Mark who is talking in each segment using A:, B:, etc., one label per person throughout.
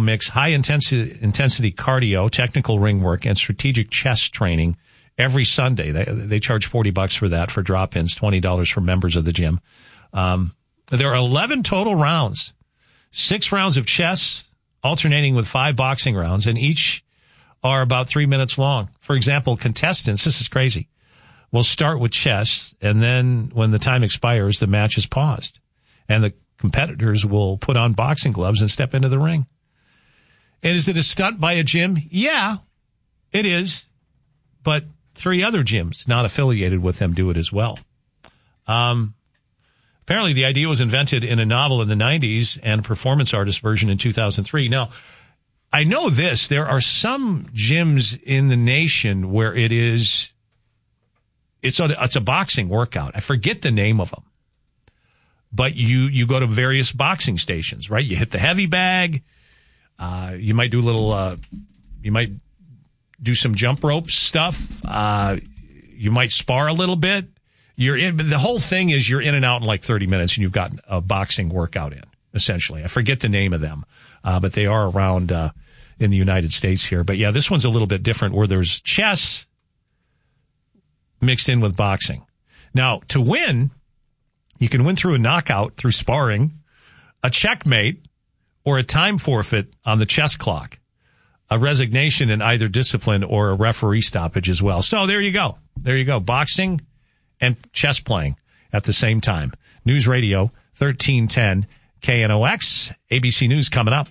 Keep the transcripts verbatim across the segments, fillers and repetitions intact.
A: mix high intensity, intensity cardio, technical ring work, and strategic chess training every Sunday. They, they charge forty bucks for that for drop-ins, twenty dollars for members of the gym. Um, there are eleven total rounds, six rounds of chess, alternating with five boxing rounds, and each are about three minutes long. For example, contestants, this is crazy, will start with chess, and then when the time expires, the match is paused. And the competitors will put on boxing gloves and step into the ring. And is it a stunt by a gym? Yeah, it is. But three other gyms not affiliated with them do it as well. Um, apparently the idea was invented in a novel in the nineties and a performance artist version in two thousand three. Now, I know this. There are some gyms in the nation where it is, it's a, it's a boxing workout. I forget the name of them. But you, you go to various boxing stations, right? You hit the heavy bag. Uh, you might do a little, uh, you might do some jump rope stuff. Uh, you might spar a little bit. You're in, the whole thing is you're in and out in like thirty minutes and you've got a boxing workout in, essentially. I forget the name of them, uh, but they are around, uh, in the United States here. But yeah, this one's a little bit different where there's chess mixed in with boxing. Now, to win, you can win through a knockout, through sparring, a checkmate, or a time forfeit on the chess clock, a resignation in either discipline, or a referee stoppage as well. So there you go. There you go. Boxing and chess playing at the same time. News Radio thirteen ten K N O X. A B C News coming up.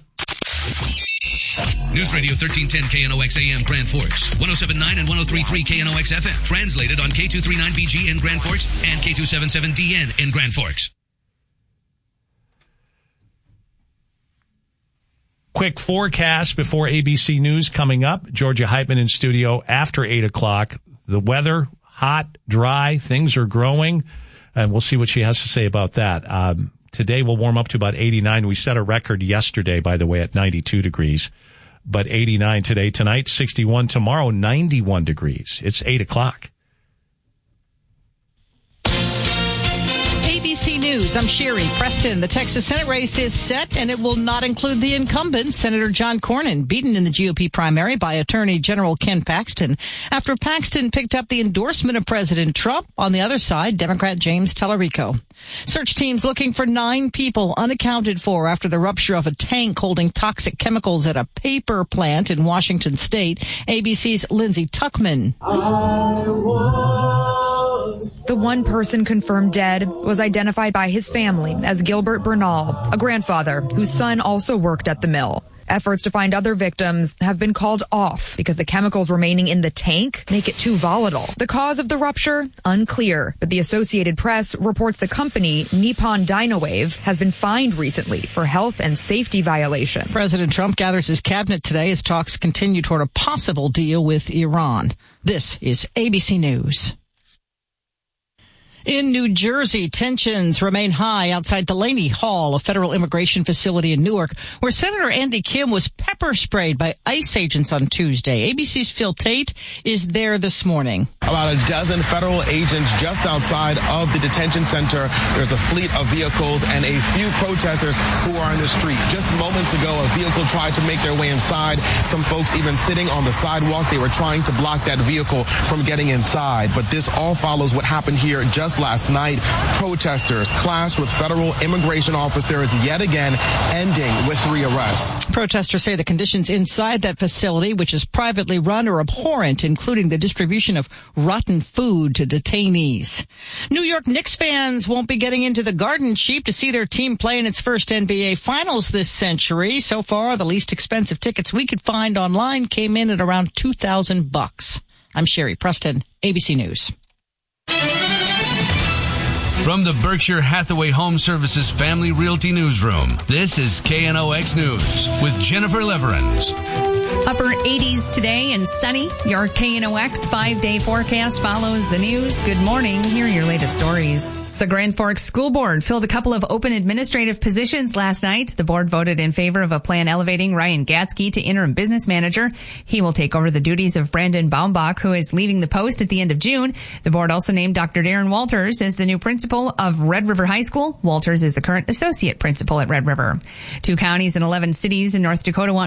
B: News Radio thirteen ten K N O X A M Grand Forks, one oh seven point nine and one oh three point three K N O X F M. Translated on K two thirty-nine B G in Grand Forks and K two seventy-seven D N in Grand Forks.
A: Quick forecast before A B C News coming up. Georgia Heitman in studio after eight o'clock. The weather, hot, dry, things are growing, and we'll see what she has to say about that. Um, today will warm up to about eighty-nine. We set a record yesterday, by the way, at ninety-two degrees. But eighty-nine today, tonight, sixty-one tomorrow, ninety-one degrees. It's eight o'clock.
C: A B C News, I'm Sherry Preston. The Texas Senate race is set, and it will not include the incumbent, Senator John Cornyn, beaten in the G O P primary by Attorney General Ken Paxton, after Paxton picked up the endorsement of President Trump. On the other side, Democrat James Tallarico. Search teams looking for nine people unaccounted for after the rupture of a tank holding toxic chemicals at a paper plant in Washington State. A B C's Lindsay Tuckman.
D: The one person confirmed dead was identified by his family as Gilbert Bernal, a grandfather whose son also worked at the mill. Efforts to find other victims have been called off because the chemicals remaining in the tank make it too volatile. The cause of the rupture? Unclear, but the Associated Press reports the company, Nippon Dynawave, has been fined recently for health and safety violation.
C: President Trump gathers his cabinet today as talks continue toward a possible deal with Iran. This is A B C News. In New Jersey, tensions remain high outside Delaney Hall, a federal immigration facility in Newark, where Senator Andy Kim was pepper sprayed by ICE agents on Tuesday. A B C's Phil Tate is there this morning.
E: About a dozen federal agents just outside of the detention center. There's a fleet of vehicles and a few protesters who are in the street. Just moments ago, a vehicle tried to make their way inside. Some folks even sitting on the sidewalk. They were trying to block that vehicle from getting inside. But this all follows what happened here just last night. Protesters clashed with federal immigration officers yet again, ending with three arrests.
C: Protesters say the conditions inside that facility, which is privately run, are abhorrent, including the distribution of rotten food to detainees. New York Knicks fans won't be getting into the Garden cheap to see their team play in its first N B A Finals this century. So far, the least expensive tickets we could find online came in at around two thousand bucks. I'm Sherry Preston, A B C News.
B: From the Berkshire Hathaway Home Services Family Realty Newsroom, this is K N O X News with Jennifer Leverins.
F: Upper eighties today and sunny. Your K N O X five-day forecast follows the news. Good morning. Here are your latest stories. The Grand Forks School Board filled a couple of open administrative positions last night. The board voted in favor of a plan elevating Ryan Gatsky to interim business manager. He will take over the duties of Brandon Baumbach, who is leaving the post at the end of June. The board also named Doctor Darren Walters as the new principal of Red River High School. Walters is the current associate principal at Red River. Two counties and eleven cities in North Dakota want